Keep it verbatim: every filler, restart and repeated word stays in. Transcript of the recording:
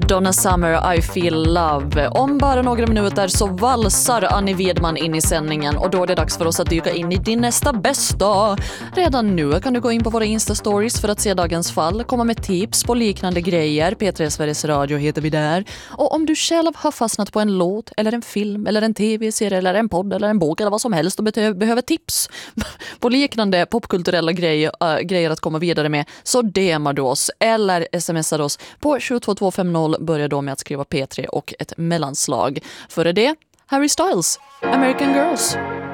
Donna Summer, I Feel Love. Om bara några minuter så valsar Annie Wedman in i sändningen och då är det dags för oss att dyka in i din nästa bästa. Redan nu kan du gå in på våra Insta-stories för att se dagens fall, komma med tips på liknande grejer. P tre Sveriges Radio heter vi där. Och om du själv har fastnat på en låt eller en film eller en tv-serie eller en podd eller en bok eller vad som helst och be- behöver tips på liknande popkulturella grejer, äh, grejer att komma vidare med, så D M:ar du oss eller smsar oss på sju två två fem noll. Börja då med att skriva P tre och ett mellanslag. Före det, Harry Styles, American Girls.